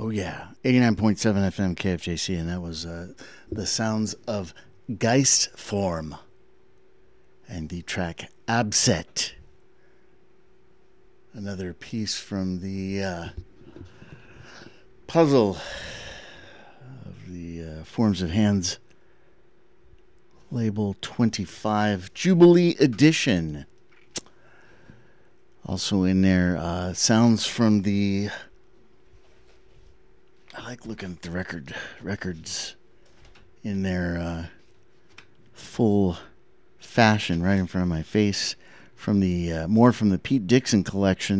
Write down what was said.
Oh, yeah. 89.7 FM KFJC, and that was the sounds of Geist Form and the track Abset. Another piece from the puzzle of the Forms of Hands label 25 Jubilee Edition. Also in there, sounds from the... I like looking at the records in their full fashion right in front of my face. From the more from the Pete Dixon collection.